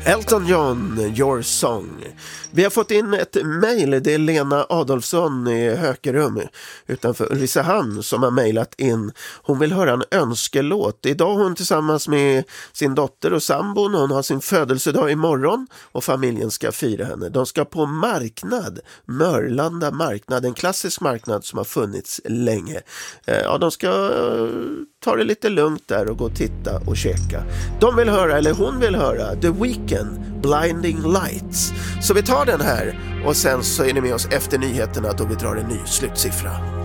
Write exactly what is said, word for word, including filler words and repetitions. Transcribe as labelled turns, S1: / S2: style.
S1: Elton John, Your Song. Vi har fått in ett mejl. Det är Lena Adolfsson i Hökerum utanför Ulricehamn som har mejlat in. Hon vill höra en önskelåt. Idag är hon tillsammans med sin dotter och sambon. Hon har sin födelsedag imorgon och familjen ska fira henne. De ska på marknad, Mörlanda marknad, en klassisk marknad som har funnits länge. Ja, de ska ta det lite lugnt där och gå och titta och käka. De vill höra, eller hon vill höra, The Weeknd, Blinding Lights. Så vi tar den här och sen så är ni med oss efter nyheterna då vi drar en ny slutsiffra.